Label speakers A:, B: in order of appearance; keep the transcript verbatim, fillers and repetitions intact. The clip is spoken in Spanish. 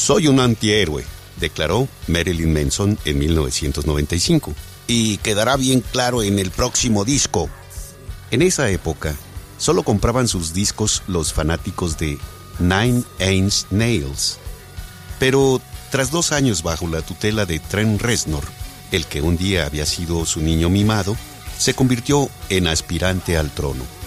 A: Soy un antihéroe, declaró Marilyn Manson en mil novecientos noventa y cinco. Y quedará bien claro en el próximo disco. En esa época, solo compraban sus discos los fanáticos de Nine Inch Nails. Pero tras dos años bajo la tutela de Trent Reznor, el que un día había sido su niño mimado, se convirtió en aspirante al trono.